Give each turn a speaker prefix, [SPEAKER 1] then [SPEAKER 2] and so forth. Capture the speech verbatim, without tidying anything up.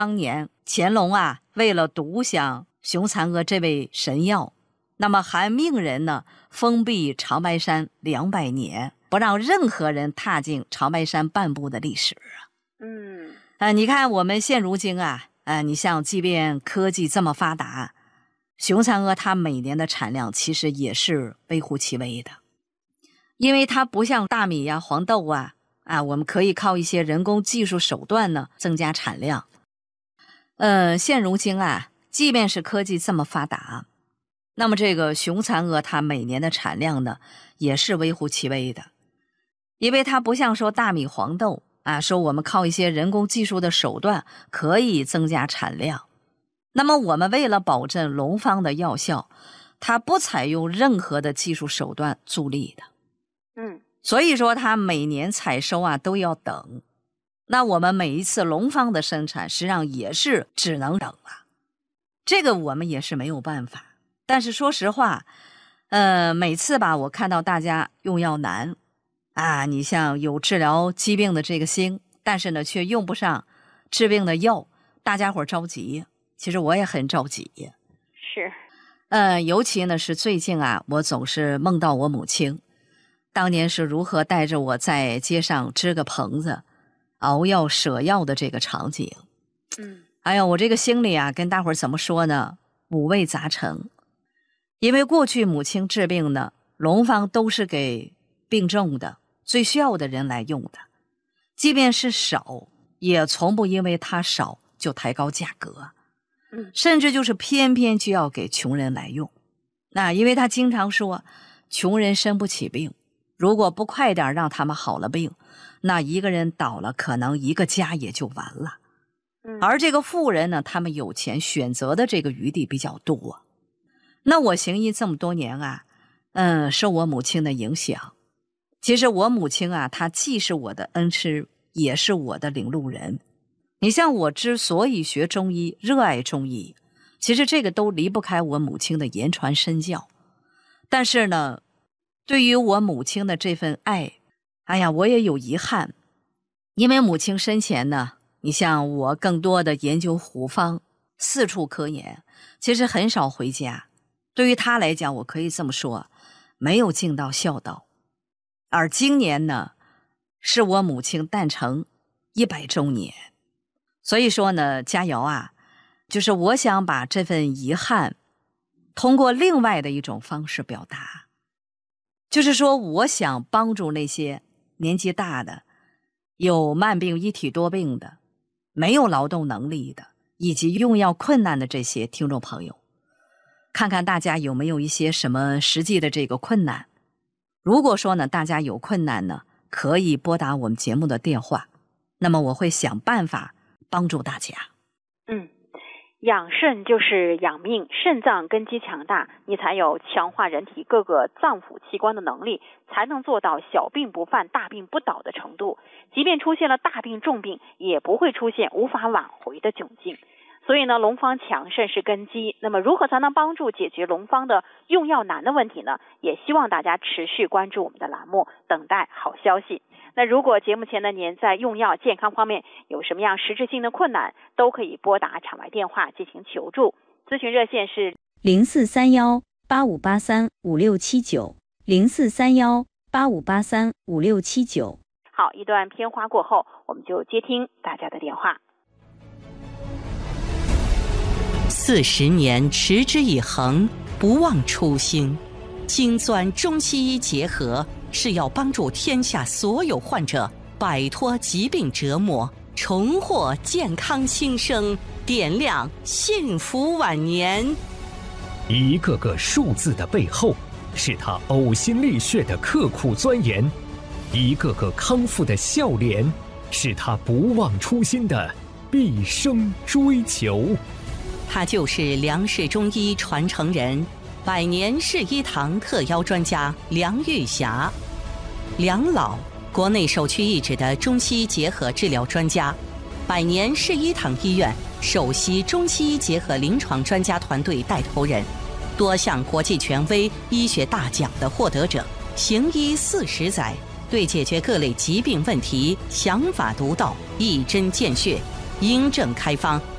[SPEAKER 1] 当年乾隆啊，为了独享熊残阿这味神药，那么还命人呢封闭长白山两百年，不让任何人踏进长白山半步的历史啊。
[SPEAKER 2] 嗯，
[SPEAKER 1] 呃，你看我们现如今啊，呃，你像即便科技这么发达，熊残阿它每年的产量其实也是微乎其微的，因为它不像大米呀、黄豆啊，啊，我们可以靠一些人工技术手段呢增加产量。呃，现如今啊，即便是科技这么发达，那么这个熊残阿它每年的产量呢也是微乎其微的，因为它不像说大米、黄豆啊，说我们靠一些人工技术的手段可以增加产量。那么我们为了保证龙方的药效，它不采用任何的技术手段助力的。
[SPEAKER 2] 嗯，
[SPEAKER 1] 所以说它每年采收啊都要等。那我们每一次龙方的生产实际上也是只能等啊，这个我们也是没有办法。但是说实话，呃，每次吧我看到大家用药难啊，你像有治疗疾病的这个心，但是呢却用不上治病的药，大家伙着急，其实我也很着急。
[SPEAKER 2] 是，
[SPEAKER 1] 呃，尤其呢是最近啊，我总是梦到我母亲当年是如何带着我在街上支个棚子熬药舍药的这个场景。
[SPEAKER 2] 嗯，
[SPEAKER 1] 哎呀，我这个心里啊跟大伙儿怎么说呢，五味杂陈。因为过去母亲治病呢，龙方都是给病重的最需要的人来用的，即便是少也从不因为它少就抬高价格，
[SPEAKER 2] 嗯，
[SPEAKER 1] 甚至就是偏偏就要给穷人来用。那因为他经常说穷人生不起病，如果不快点让他们好了病，那一个人倒了可能一个家也就完了。
[SPEAKER 2] 嗯，
[SPEAKER 1] 而这个富人呢，他们有钱选择的这个余地比较多。那我行医这么多年啊，嗯，受我母亲的影响。其实我母亲啊，她既是我的恩师，也是我的领路人。你像我之所以学中医，热爱中医，其实这个都离不开我母亲的言传身教。但是呢，对于我母亲的这份爱，哎呀，我也有遗憾。因为母亲生前呢，你像我更多的研究胡方，四处科研，其实很少回家。对于她来讲，我可以这么说，没有尽到孝道。而今年呢，是我母亲诞辰一百周年，所以说呢，佳瑶啊，就是我想把这份遗憾通过另外的一种方式表达，就是说我想帮助那些年纪大的、有慢病一体多病的、没有劳动能力的，以及用药困难的这些听众朋友，看看大家有没有一些什么实际的这个困难。如果说呢，大家有困难呢，可以拨打我们节目的电话，那么我会想办法帮助大家。
[SPEAKER 2] 嗯，养肾就是养命，肾脏根基强大，你才有强化人体各个脏腑器官的能力，才能做到小病不犯、大病不倒的程度。即便出现了大病重病，也不会出现无法挽回的窘境。所以呢，龙方强肾是根基。那么如何才能帮助解决龙方的用药难的问题呢？也希望大家持续关注我们的栏目，等待好消息。那如果节目前的您在用药健康方面有什么样实质性的困难，都可以拨打场外电话进行求助。咨询热线是
[SPEAKER 3] 零四三幺八五八三五六七九零四三幺八五八三五六七九。
[SPEAKER 2] 好，一段片花过后，我们就接听大家的电话。
[SPEAKER 4] 四十年持之以恒，不忘初心。精钻中西医结合，是要帮助天下所有患者摆脱疾病折磨，重获健康新生，点亮幸福晚年。
[SPEAKER 5] 一个个数字的背后，是他呕心沥血的刻苦钻研；一个个康复的笑脸，是他不忘初心的毕生追求。
[SPEAKER 4] 他就是梁氏中医传承人，百年世医堂特邀专家梁玉霞。梁老，国内首屈一指的中西医结合治疗专家，百年世医堂医院首席中西医结合临床专家团队带头人，多项国际权威医学大奖的获得者，行医四十载，对解决各类疾病问题想法独到，一针见血，因症开方，